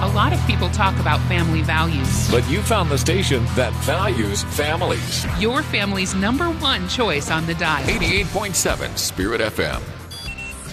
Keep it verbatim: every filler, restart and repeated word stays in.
A lot of people talk about family values. But you found the station that values families. Your family's number one choice on the dial. eighty-eight point seven Spirit F M.